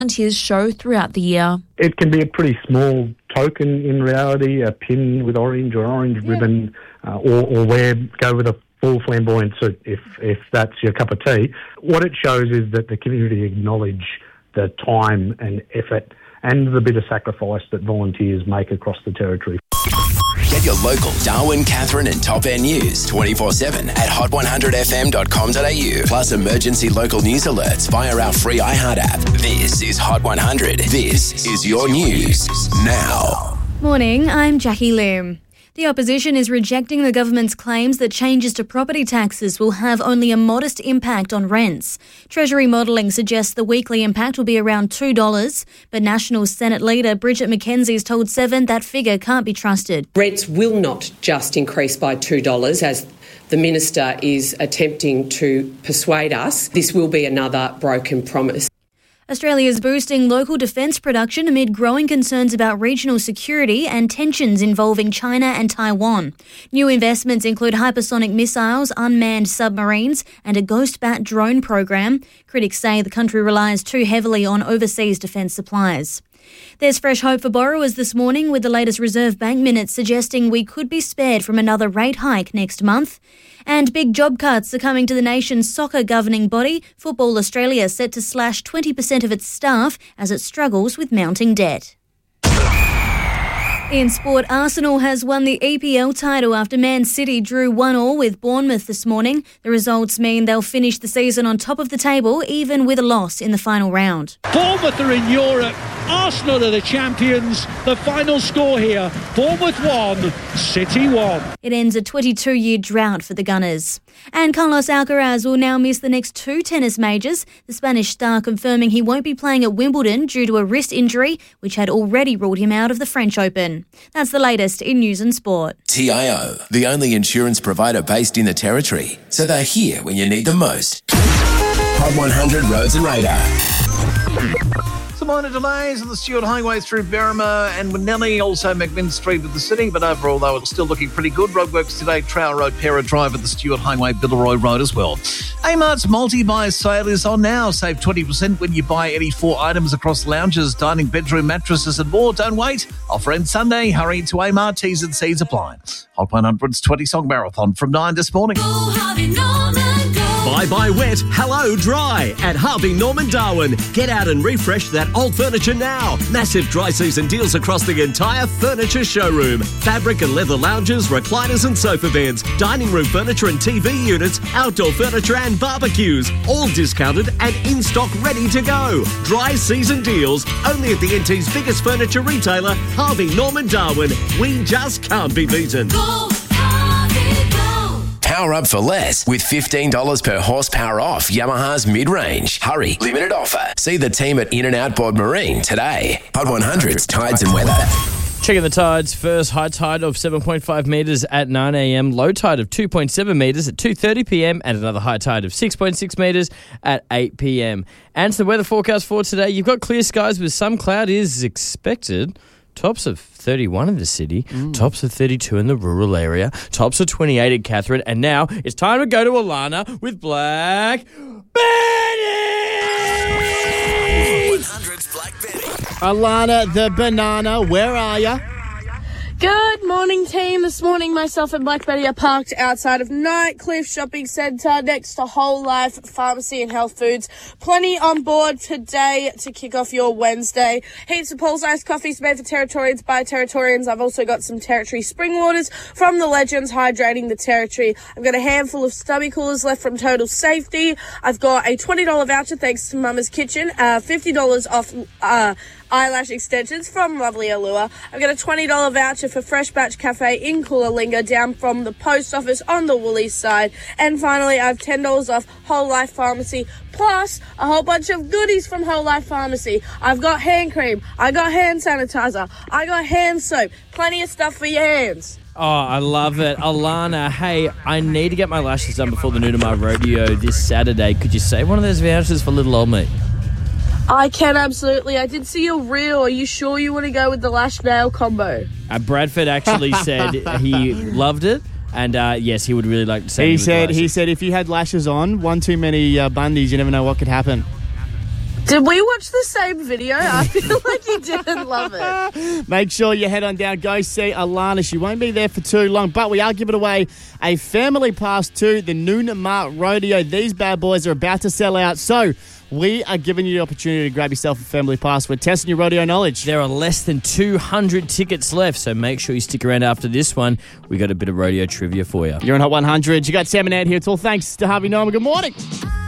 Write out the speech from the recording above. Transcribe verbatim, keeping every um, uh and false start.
volunteers show throughout the year. It can be a pretty small token in reality, a pin with orange or orange yeah. ribbon, uh, or, or wear, go with a full flamboyant suit if, if that's your cup of tea. What it shows is that the community acknowledge the time and effort and the bit of sacrifice that volunteers make across the territory. Get your local Darwin, Catherine and Top End news twenty-four seven at hot one hundred f m dot com dot a u. Plus emergency local news alerts via our free iHeart app. This is Hot one hundred. This is your news now. Morning, I'm Jackie Lim. The opposition is rejecting the government's claims that changes to property taxes will have only a modest impact on rents. Treasury modelling suggests the weekly impact will be around two dollars, but National Senate leader Bridget McKenzie has told Seven that figure can't be trusted. Rents will not just increase by two dollars as the minister is attempting to persuade us. This will be another broken promise. Australia is boosting local defence production amid growing concerns about regional security and tensions involving China and Taiwan. New investments include hypersonic missiles, unmanned submarines and a Ghost Bat drone program. Critics say the country relies too heavily on overseas defence supplies. There's fresh hope for borrowers this morning, with the latest Reserve Bank minutes suggesting we could be spared from another rate hike next month. And big job cuts are coming to the nation's soccer governing body. Football Australia set to slash twenty percent of its staff as it struggles with mounting debt. In sport, Arsenal has won the E P L title after Man City drew one all with Bournemouth this morning. The results mean they'll finish the season on top of the table, even with a loss in the final round. Bournemouth are in Europe. Arsenal are the champions. The final score here, Bournemouth one, City one. It ends a twenty-two-year drought for the Gunners. And Carlos Alcaraz will now miss the next two tennis majors, the Spanish star confirming he won't be playing at Wimbledon due to a wrist injury, which had already ruled him out of the French Open. That's the latest in news and sport. T I O, the only insurance provider based in the Territory, so they're here when you need them most. Hot one hundred Roads and Radar. Some minor delays on the Stuart Highway through Berrima and Winnelly, also McMinn Street with the city, but overall, though, it's still looking pretty good. Roadworks today, Trowell Road, Pera Drive at the Stuart Highway, Billeroy Road as well. Amart's multi-buy sale is on now. Save twenty percent when you buy any four items across lounges, dining, bedroom, mattresses and more. Don't wait. Offer ends Sunday. Hurry to Amart. T's and C's apply. Hot one hundred's twenty-song marathon from nine this morning. Bye bye wet, hello dry at Harvey Norman Darwin. Get out and refresh that old furniture now. Massive dry season deals across the entire furniture showroom. Fabric and leather lounges, recliners and sofa beds, dining room furniture and T V units, outdoor furniture and barbecues. All discounted and in stock ready to go. Dry season deals only at the N T's biggest furniture retailer, Harvey Norman Darwin. We just can't be beaten. Go! Power up for less with fifteen dollars per horsepower off Yamaha's mid-range. Hurry, limited offer. See the team at In-N-Out Board Marine today. Hot one hundred's Tides and Weather. Checking the tides first. High tide of seven point five metres at nine a m. Low tide of two point seven metres at two thirty p m. And another high tide of six point six metres at eight p m. And to the weather forecast for today, you've got clear skies with some cloud is expected. Tops of thirty-one in the city, mm. tops of thirty-two in the rural area, tops of twenty-eight in Catherine, and now it's time to go to Alana with Black Betty! one hundred's Black Betty. Alana the banana, where are you? Good morning, team. This morning, myself and Black Betty are parked outside of Nightcliff Shopping Centre next to Whole Life Pharmacy and Health Foods. Plenty on board today to kick off your Wednesday. Heaps of Paul's Iced Coffees made for Territorians by Territorians. I've also got some Territory spring waters from the Legends hydrating the Territory. I've got a handful of stubby coolers left from Total Safety. I've got a twenty dollars voucher thanks to Mama's Kitchen, uh, fifty dollars off uh, eyelash extensions from Lovely Allure. I've got a twenty dollars voucher for Fresh Batch Cafe in Coolalingga down from the post office on the Woolies side. And finally, I have ten dollars off Whole Life Pharmacy, plus a whole bunch of goodies from Whole Life Pharmacy. I've got hand cream, I got hand sanitizer, I got hand soap, plenty of stuff for your hands. Oh, I love it. Alana, hey, I need to get my lashes done before the Nunamar Rodeo this Saturday. Could you save one of those vouchers for little old me? I can, absolutely. I did see your reel. Are you sure you want to go with the lash nail combo? Uh, Bradford actually said he loved it, and uh, yes, he would really like to say. He said he said if you had lashes on, one too many uh, Bundys, you never know what could happen. Did we watch the same video? I feel like you didn't love it. Make sure you head on down, go see Alana. She won't be there for too long, but we are giving away a family pass to the Noon Mart Rodeo. These bad boys are about to sell out, so we are giving you the opportunity to grab yourself a family pass. We're testing your rodeo knowledge. There are less than two hundred tickets left, so make sure you stick around after this one. We got a bit of rodeo trivia for you. You're on Hot one hundred. You got Sam and Ed here. It's all thanks to Harvey Norman. Good morning.